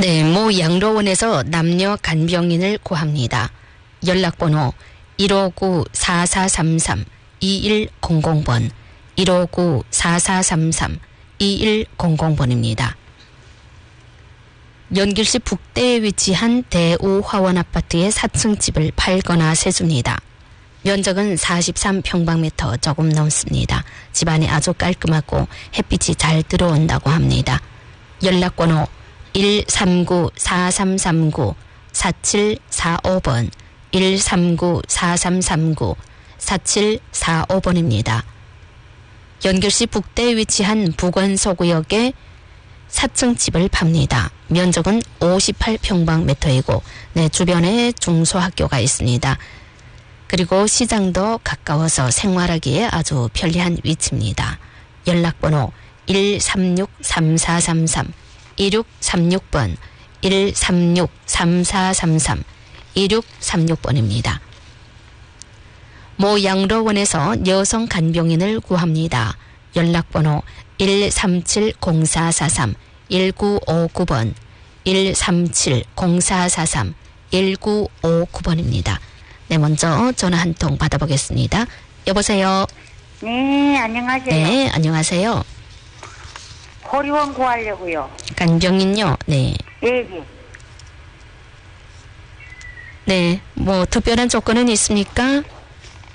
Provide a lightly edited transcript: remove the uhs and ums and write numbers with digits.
네, 모 양로원에서 남녀 간병인을 구합니다. 연락번호 159-4433-2100번, 159-4433-2100번입니다. 연길시 북대에 위치한 대우화원 아파트의 4층 집을 팔거나 세줍니다. 면적은 43평방미터 조금 넘습니다. 집안이 아주 깔끔하고 햇빛이 잘 들어온다고 합니다. 연락번호 139-4339-4745번, 139-4339-4745번입니다. 연결시 북대에 위치한 북원소구역에 4층 집을 팝니다. 면적은 58평방미터이고 네, 주변에 중소학교가 있습니다. 그리고 시장도 가까워서 생활하기에 아주 편리한 위치입니다. 연락번호 136-3433, 2636번, 136-3433, 2636번입니다. 모 양로원에서 여성 간병인을 구합니다. 연락번호 137-0443, 1959번, 137-0443, 1959번입니다. 네, 먼저 전화 한 통 받아보겠습니다. 여보세요? 네, 안녕하세요. 네, 안녕하세요. 호리원 구하려고요. 간병인요? 네. 예, 예. 네, 뭐 특별한 조건은 있습니까?